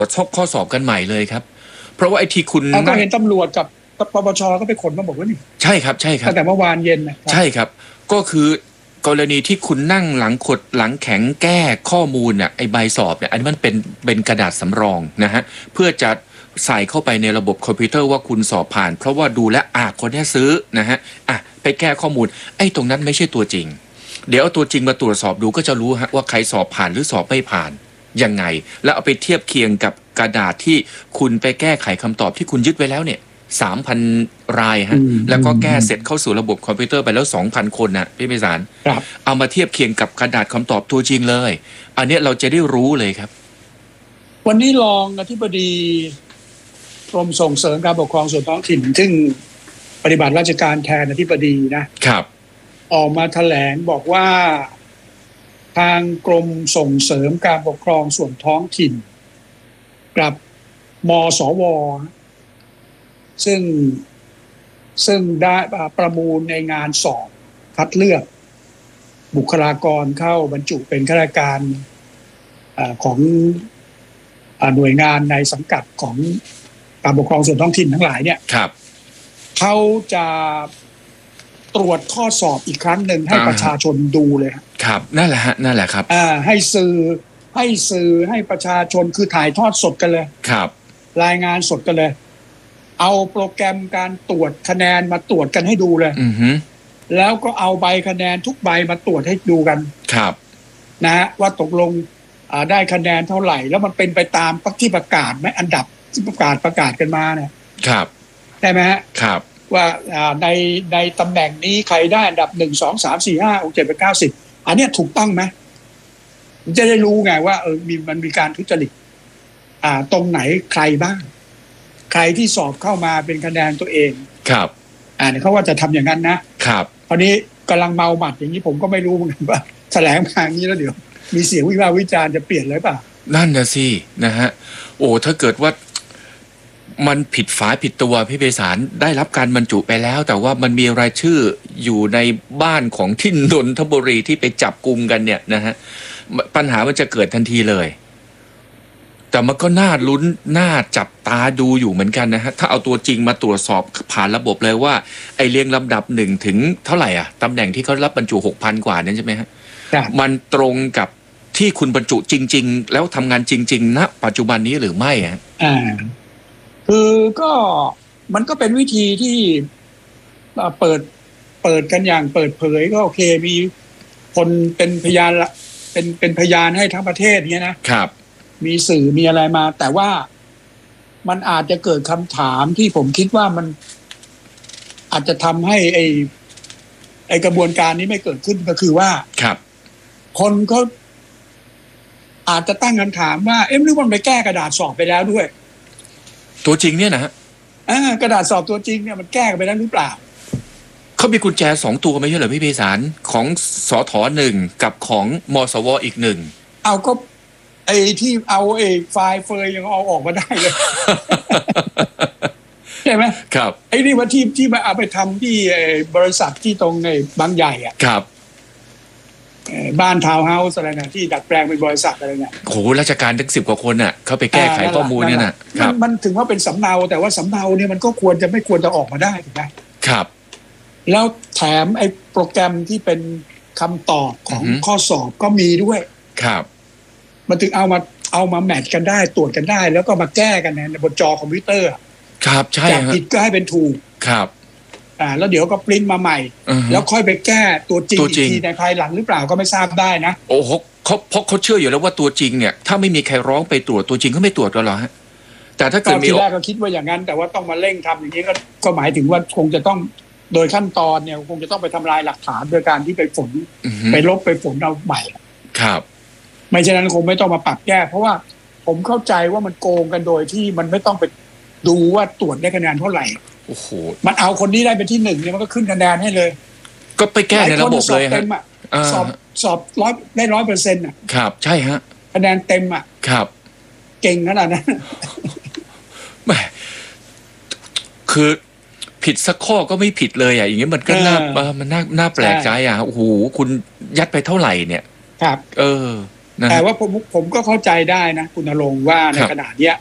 ข้อสอบกันใหม่เลยครับเพราะว่าไอ้ที่คุณก็เห็นตำรวจกับปปชก็ไปขนมาบอกว่านี่ใช่ครับใช่ครับตั้งแต่เมื่อวานเย็นนะใช่ครับก็คือกรณีที่คุณนั่งหลังขดหลังแข็งแก้ข้อมูลน่ะไอ้ใบสอบเนี่ยอันนี้มันเป็นกระดาษสำรองนะฮะเพื่อจะใส่เข้าไปในระบบคอมพิวเตอร์ว่าคุณสอบผ่าน เพราะว่าดูแลคนนี้ซื้อนะฮะไปแก้ข้อมูลไอ้ตรงนั้นไม่ใช่ตัวจริงเดี๋ยวเอาตัวจริงมาตรวจสอบดูก็จะรู้ฮะว่าใครสอบผ่านหรือสอบไม่ผ่านยังไงแล้วเอาไปเทียบเคียงกับกระดาษที่คุณไปแก้ไขคำตอบที่คุณยึดไว้แล้วเนี่ย3,000 รายฮะแล้วก็แก้เสร็จเข้าสู่ระบบคอมพิวเตอร์ไปแล้ว 2,000 คนนะพี่ไพศาลเอามาเทียบเคียงกับกระดาษคำตอบตัวจริงเลยอันนี้เราจะได้รู้เลยครับวันนี้รองอธิบดีกรมส่งเสริมการปกครองส่วนท้องถิ่นซึ่งปฏิบัติราชการแทนอธิบดีนะครับออกมาแถลงบอกว่าทางกรมส่งเสริมการปกครองส่วนท้องถิ่นกับมสวซึ่งได้ประมูลในงานสอบคัดเลือกบุคลากรเข้าบรรจุเป็นข้าราชการของหน่วยงานในสังกัดของการปกครองส่วนท้องถิ่นทั้งหลายเนี่ยเขาจะตรวจข้อสอบอีกครั้งหนึ่งให้ประชาชนดูเลยครับนั่นแหละฮะนั่นแหละครับให้สื่อให้ประชาชนคือถ่ายทอดสดกันเลยครับรายงานสดกันเลยเอาโปรแกรมการตรวจคะแนนมาตรวจกันให้ดูเลยแล้วก็เอาใบคะแนนทุกใบมาตรวจให้ดูกันครับนะว่าตกลงได้คะแนนเท่าไหร่แล้วมันเป็นไปตามที่ประกาศไหมอันดับที่ประกาศกันมาเนี่ยครับได้ไหมฮะครับว่าในตำแหน่งนี้ใครได้อันดับ1 2 3 4 5 6 7 8 9 10อันนี้ถูกต้องไหมจะได้รู้ไงว่ามันมีการทุจริตตรงไหนใครบ้างใครที่สอบเข้ามาเป็นคะแนนตัวเองครับเนี่ยเขาว่าจะทำอย่างนั้นนะครับคราวนี้กำลังเมาหมัดอย่างนี้ผมก็ไม่รู้เหมือนกันว่าแถลงมาอย่างนี้แล้วเดี๋ยวมีเสียงวิพากษ์วิจารณ์จะเปลี่ยนเลยป่ะนั่นน่ะสินะฮะโอ้ถ้าเกิดว่ามันผิดฝาผิดตัวพี่ไพศาลได้รับการบรรจุไปแล้วแต่ว่ามันมีรายชื่ออยู่ในบ้านของที่นนทบุรีที่ไปจับกุมกันเนี่ยนะฮะปัญหามันจะเกิดทันทีเลยแต่มันก็น่าลุ้นน่าจับตาดูอยู่เหมือนกันนะฮะถ้าเอาตัวจริงมาตรวจสอบผ่านระบบเลยว่าไอเรียงลำดับ1 ถึงเท่าไหร่ตำแหน่งที่เขารับบรรจุ 6,000 กว่านั้นใช่ไหมฮะมันตรงกับที่คุณบรรจุจริงๆแล้วทำงานจริงๆณปัจจุบันนี้หรือไม่คือก็มันก็เป็นวิธีที่เปิดกันอย่างเปิดเผยก็โอเคมีคนเป็นพยานเป็นพยานให้ทั้งประเทศเนี้ยนะครับมีสื่อมีอะไรมาแต่ว่ามันอาจจะเกิดคำถามที่ผมคิดว่ามันอาจจะทำให้ไอกระบวนการนี้ไม่เกิดขึ้นก็คือว่าครับคนก็อาจจะตั้งคำถามว่าหรือมันไปแก้กระดาษสอบไปแล้วด้วยตัวจริงเนี่ยนะฮะกระดาษสอบตัวจริงเนี่ยมันแก้ไปแล้วหรือเปล่าเขามีกุญแจ2 ตัวไม่ใช่เหรอพี่ไพศาลของสถ1กับของมสวอีก1 เอาก็ไอ้ที่เอาไฟล์เฟยยังเอาออกมาได้เลยใช่ไหมครับไอ้นี่ว่าที่มาเอาไปทำที่บริษัทที่ตรงบางใหญ่ครับบ้านทาวน์เฮาส์อะไรนะที่ดัดแปลงเป็นบริษัทอะไรเนี่ยโหราชการทั้ง10 กว่าคนเขาไปแก้ไขข้อมูลเนี่ยนะครับมันถึงว่าเป็นสำเนาแต่ว่าสำเนาเนี่ยมันก็ไม่ควรจะออกมาได้ถูกไหมครับแล้วแถมไอ้โปรแกรมที่เป็นคำตอบของข้อสอบก็มีด้วยครับมันถึงเอามาแมทช์กันได้ตรวจกันได้แล้วก็มาแก้กันในบนจอคอมพิวเตอร์ครับใช่จากผิดก็ให้เป็นถูกครับแล้วเดี๋ยวก็ปริ้นมาใหม่แล้วค่อยไปแก้ตัวจริงอีกทีในภายหลังหรือเปล่าก็ไม่ทราบได้นะโอ้โหเขาเชื่ออยู่แล้วว่าตัวจริงเนี่ยถ้าไม่มีใครร้องไปตรวจตัวจริงเขาไม่ตรวจกันหรอฮะแต่ถ้าเกิดมีทีแรกก็คิดว่าอย่างนั้นแต่ว่าต้องมาเร่งทำอย่างนี้ก็หมายถึงว่าคงจะต้องโดยขั้นตอนเนี่ยคงจะต้องไปทำลายหลักฐานโดยการที่ไปฝนไปลบไปฝนเอาใหม่ครับไม่เช่นนั้นคงไม่ต้องมาปรับแก้เพราะว่าผมเข้าใจว่ามันโกงกันโดยที่มันไม่ต้องไปดูว่าตรวจได้คะแนนเท่าไหร่โอ้โหมันเอาคนนี้ได้เป็นที่1เนี่ยมันก็ขึ้นคะแนนให้เลยก็ไปแก้ในระบบเลยฮะสอบได้100% ครับใช่ฮะคะแนนเต็มครับเก่งขนาดนั้นแหมคือผิดสักข้อก็ไม่ผิดเลยอย่างเงี้ยมันก็น่าแปลกใจโอ้โหคุณยัดไปเท่าไหร่เนี่ยครับนะแต่ฮะว่าผมก็เข้าใจได้นะคุณณรงค์ว่าในครับขณะเนี้ย